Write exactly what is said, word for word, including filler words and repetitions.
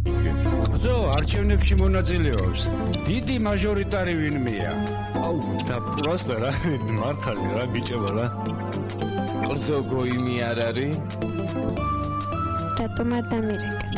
ზო არჩევნებში მონაწილეობს დიდი მაჟორიტარი ვინმეა აუ და პროსტა რა მართალი რა ბიჭება რა ყრზო გოიმი არ არის რატომ არ დამირეკე